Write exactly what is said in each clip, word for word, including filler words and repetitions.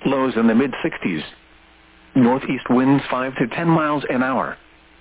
Lows in the mid sixties. Northeast winds five to ten miles an hour.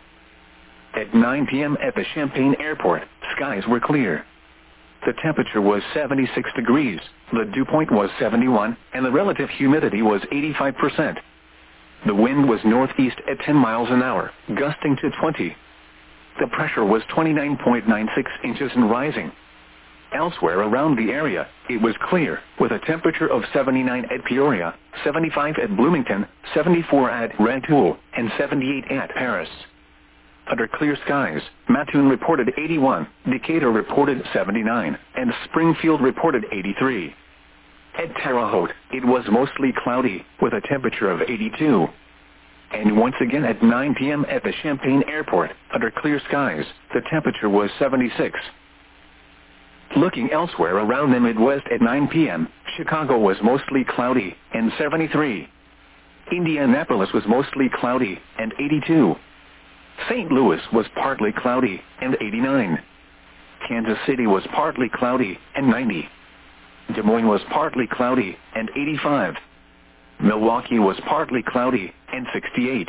At nine p m at the Champaign Airport, skies were clear. The temperature was seventy-six degrees, the dew point was seventy-one, and the relative humidity was eighty-five percent. The wind was northeast at ten miles an hour, gusting to twenty. The pressure was twenty-nine point nine six inches and rising. Elsewhere around the area, it was clear, with a temperature of seventy-nine at Peoria, seventy-five at Bloomington, seventy-four at Rantoul, and seventy-eight at Paris. Under clear skies, Mattoon reported eighty-one, Decatur reported seventy-nine, and Springfield reported eighty-three. At Terre Haute, it was mostly cloudy, with a temperature of eighty-two. And once again at nine p m at the Champaign Airport, under clear skies, the temperature was seventy-six. Looking elsewhere around the Midwest at nine p m, Chicago was mostly cloudy, and seventy-three. Indianapolis was mostly cloudy, and eighty-two. Saint Louis was partly cloudy, and eighty-nine. Kansas City was partly cloudy, and ninety. Des Moines was partly cloudy, and eighty-five. Milwaukee was partly cloudy, and sixty-eight.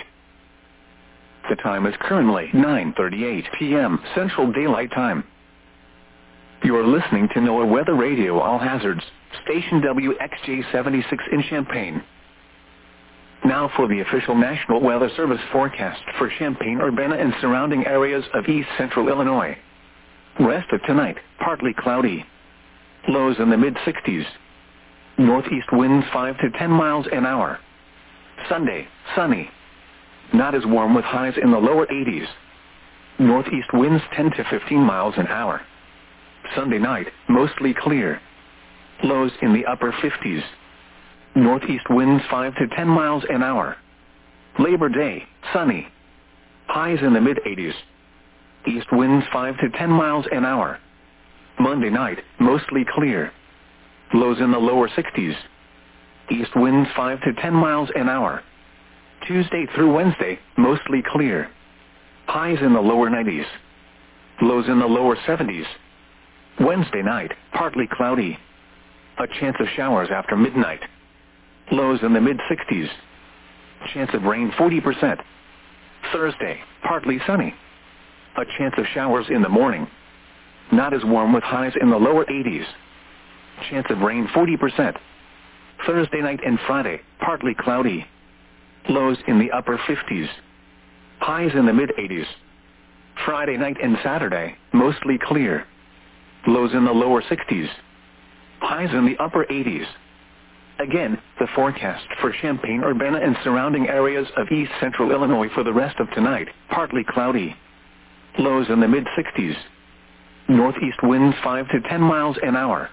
The time is currently nine thirty-eight p m Central Daylight Time. You are listening to NOAA Weather Radio All Hazards, station W X J seventy-six in Champaign. Now for the official National Weather Service forecast for Champaign-Urbana and surrounding areas of east central Illinois. Rest of tonight, partly cloudy. Lows in the mid sixties. Northeast winds five to ten miles an hour. Sunday, sunny. Not as warm with highs in the lower eighties. Northeast winds ten to fifteen miles an hour. Sunday night, mostly clear. Lows in the upper fifties. Northeast winds five to ten miles an hour. Labor Day, sunny. Highs in the mid eighties. East winds five to ten miles an hour. Monday night, mostly clear. Lows in the lower sixties. East winds five to ten miles an hour. Tuesday through Wednesday, mostly clear. Highs in the lower nineties. Lows in the lower seventies. Wednesday night, partly cloudy. A chance of showers after midnight. Lows in the mid sixties. Chance of rain forty percent. Thursday, partly sunny. A chance of showers in the morning. Not as warm with highs in the lower eighties. Chance of rain forty percent. Thursday night and Friday, partly cloudy. Lows in the upper fifties. Highs in the mid eighties. Friday night and Saturday, mostly clear. Lows in the lower sixties. Highs in the upper eighties. Again, the forecast for Champaign-Urbana and surrounding areas of east central Illinois for the rest of tonight, partly cloudy. Lows in the mid sixties. Northeast winds five to ten miles an hour.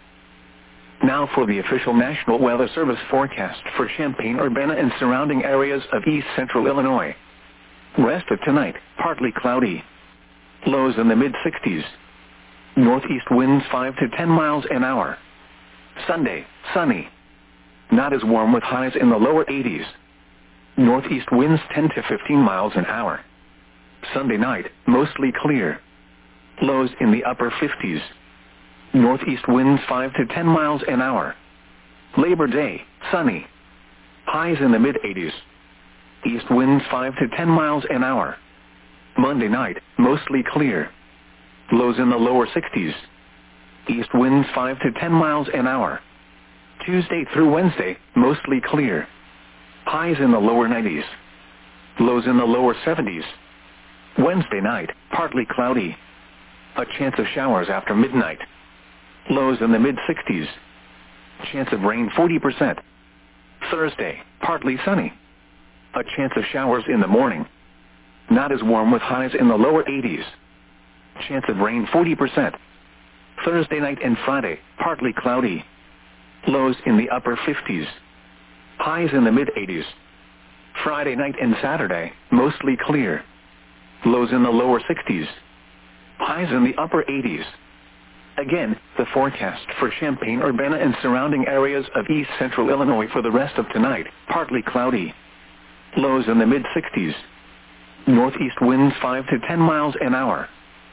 Now for the official National Weather Service forecast for Champaign-Urbana and surrounding areas of east central Illinois. Rest of tonight, partly cloudy. Lows in the mid sixties. Northeast winds five to ten miles an hour. Sunday, sunny. Not as warm with highs in the lower eighties. Northeast winds ten to fifteen miles an hour. Sunday night, mostly clear. Lows in the upper fifties. Northeast winds five to ten miles an hour. Labor Day, sunny. Highs in the mid eighties. East winds five to ten miles an hour. Monday night, mostly clear. Lows in the lower sixties. East winds five to ten miles an hour. Tuesday through Wednesday, mostly clear. Highs in the lower nineties. Lows in the lower seventies. Wednesday night, partly cloudy. A chance of showers after midnight. Lows in the mid sixties. Chance of rain forty percent. Thursday, partly sunny. A chance of showers in the morning. Not as warm with highs in the lower eighties. Chance of rain forty percent. Thursday night and Friday, partly cloudy. Lows in the upper fifties. Highs in the mid eighties. Friday night and Saturday, mostly clear. Lows in the lower sixties. Highs in the upper eighties. Again, the forecast for Champaign-Urbana and surrounding areas of east central Illinois for the rest of tonight, partly cloudy. Lows in the mid sixties. Northeast winds five to ten miles an hour.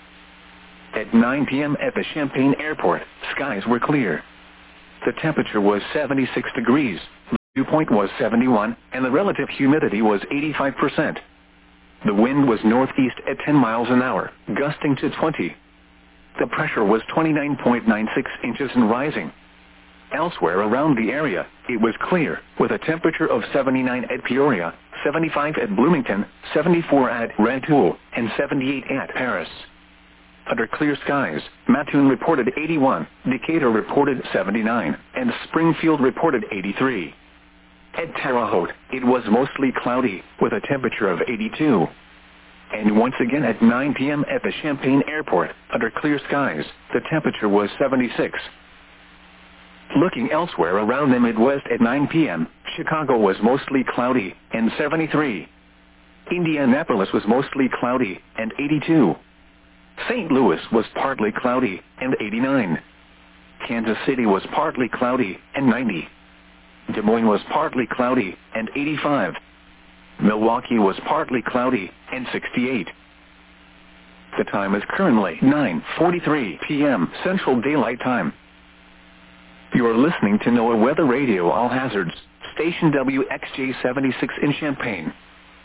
At nine p m at the Champaign Airport, skies were clear. The temperature was seventy-six degrees. dew point was seventy-one, and the relative humidity was eighty-five percent. The wind was northeast at ten miles an hour, gusting to twenty. The pressure was twenty-nine point nine six inches and rising. Elsewhere around the area, it was clear, with a temperature of seventy-nine at Peoria, seventy-five at Bloomington, seventy-four at Rantoul, and seventy-eight at Paris. Under clear skies, Mattoon reported eighty-one, Decatur reported seventy-nine, and Springfield reported eighty-three. At Terre Haute, it was mostly cloudy, with a temperature of eighty-two. And once again at nine p m at the Champaign Airport, under clear skies, the temperature was seventy-six. Looking elsewhere around the Midwest at nine p m, Chicago was mostly cloudy, and seventy-three. Indianapolis was mostly cloudy, and eighty-two. Saint Louis was partly cloudy, and eighty-nine. Kansas City was partly cloudy, and ninety. Des Moines was partly cloudy, and eighty-five. Milwaukee was partly cloudy, and sixty-eight. The time is currently nine forty-three p m Central Daylight Time. You are listening to NOAA Weather Radio All Hazards, station W X J seventy-six in Champaign.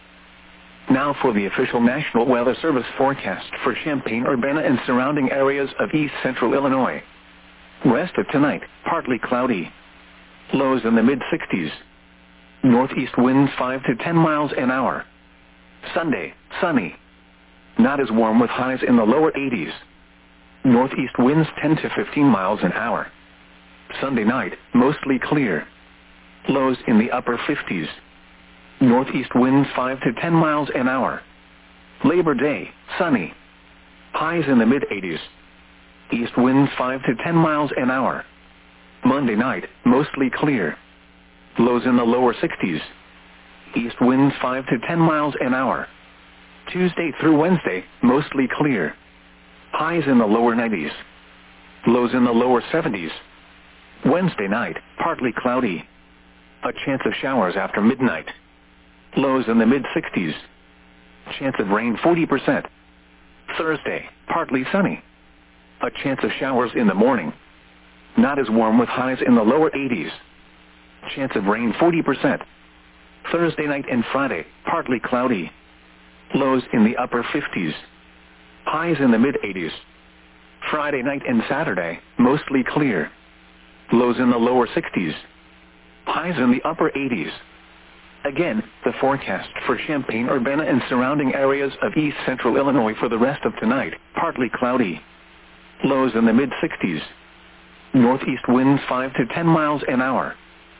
Now for the official National Weather Service forecast for Champaign-Urbana and surrounding areas of east central Illinois. Rest of tonight, partly cloudy. Lows in the mid sixties. Northeast winds five to ten miles an hour. Sunday, sunny. Not as warm with highs in the lower eighties. Northeast winds ten to fifteen miles an hour. Sunday night, mostly clear. Lows in the upper fifties. Northeast winds five to ten miles an hour. Labor Day, sunny. Highs in the mid eighties. East winds five to ten miles an hour. Monday night, mostly clear. Lows in the lower sixties. East winds five to ten miles an hour. Tuesday through Wednesday, mostly clear. Highs in the lower nineties. Lows in the lower seventies. Wednesday night, partly cloudy. A chance of showers after midnight. Lows in the mid sixties. Chance of rain forty percent. Thursday, partly sunny. A chance of showers in the morning. Not as warm with highs in the lower eighties. Chance of rain forty percent. Thursday night and Friday, partly cloudy. Lows in the upper fifties. Highs in the mid eighties. Friday night and Saturday, mostly clear. Lows in the lower sixties. Highs in the upper eighties. Again, the forecast for Champaign-Urbana and surrounding areas of east central Illinois for the rest of tonight, partly cloudy. Lows in the mid sixties. Northeast winds five to ten miles an hour.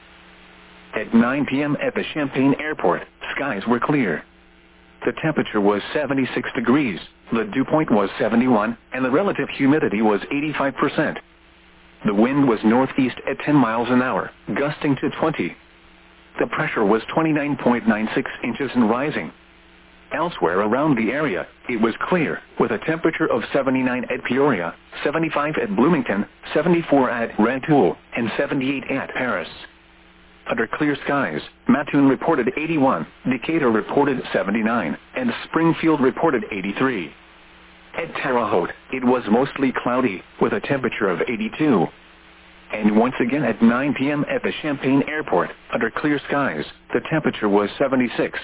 At nine p m at the Champaign Airport, skies were clear. The temperature was seventy-six degrees, the dew point was seventy-one, and the relative humidity was eighty-five percent. The wind was northeast at ten miles an hour, gusting to twenty. The pressure was twenty-nine point nine six inches and rising. Elsewhere around the area, it was clear, with a temperature of seventy-nine at Peoria, seventy-five at Bloomington, seventy-four at Rantoul, and seventy-eight at Paris. Under clear skies, Mattoon reported eighty-one, Decatur reported seventy-nine, and Springfield reported eighty-three. At Terre Haute, it was mostly cloudy, with a temperature of eighty-two. And once again at nine p m at the Champaign Airport, under clear skies, the temperature was seventy-six.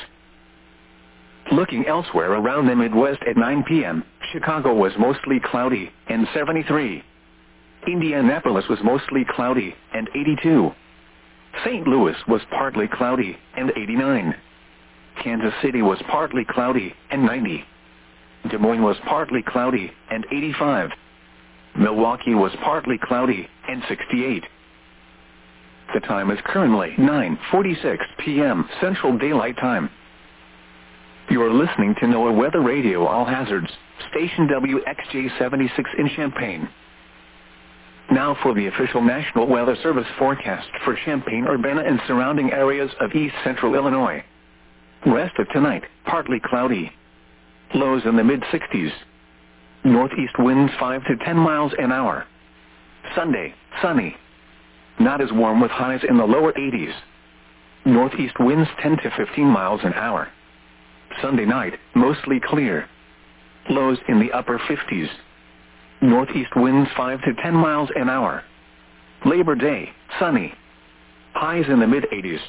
Looking elsewhere around the Midwest at nine p m, Chicago was mostly cloudy, and seventy-three. Indianapolis was mostly cloudy, and eighty-two. Saint Louis was partly cloudy, and eighty-nine. Kansas City was partly cloudy, and ninety. Des Moines was partly cloudy, and eighty-five. Milwaukee was partly cloudy, and sixty-eight. The time is currently nine forty-six p m Central Daylight Time. You are listening to NOAA Weather Radio All Hazards, station W X J seventy-six in Champaign. Now for the official National Weather Service forecast for Champaign-Urbana and surrounding areas of east central Illinois. Rest of tonight, partly cloudy. Lows in the mid sixties. Northeast winds five to ten miles an hour. Sunday, sunny. Not as warm with highs in the lower eighties. Northeast winds ten to fifteen miles an hour. Sunday night, mostly clear. Lows in the upper fifties. Northeast winds five to ten miles an hour. Labor Day, sunny. Highs in the mid eighties.